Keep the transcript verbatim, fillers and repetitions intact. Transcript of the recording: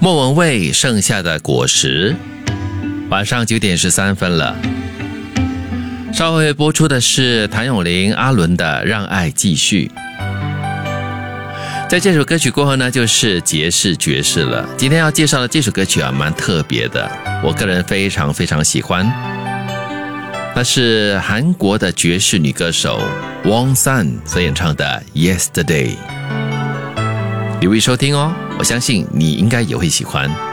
莫文蔚《剩下的果实》。晚上九点十三分了，稍后会播出的是谭咏麟、阿伦的《让爱继续》。在这首歌曲过后呢，就是爵士爵士了。今天要介绍的这首歌曲啊，蛮特别的，我个人非常非常喜欢。那是韩国的爵士女歌手 Won Sun 所演唱的 Yesterday。留意收听哦，我相信你应该也会喜欢。